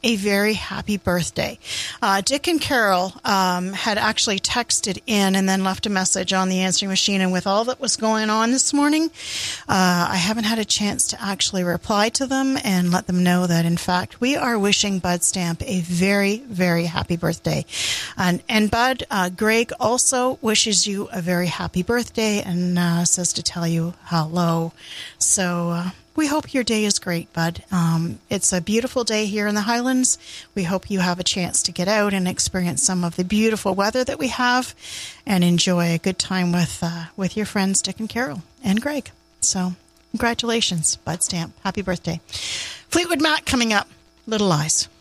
a very happy birthday. Dick and Carol had actually texted in and then left a message on the answering machine. And with all that was going on this morning, I haven't had a chance to actually reply to them and let them know that, in fact, we are wishing Bud Stamp a very, very happy birthday. And Bud, Greg also wishes you a very happy birthday and says to tell you hello. So we hope your day is great, Bud. It's a beautiful day here in the Highlands. We hope you have a chance to get out and experience some of the beautiful weather that we have and enjoy a good time with your friends Dick and Carol and Greg. So congratulations, Bud Stamp. Happy birthday. Fleetwood Mac coming up. Little Lies.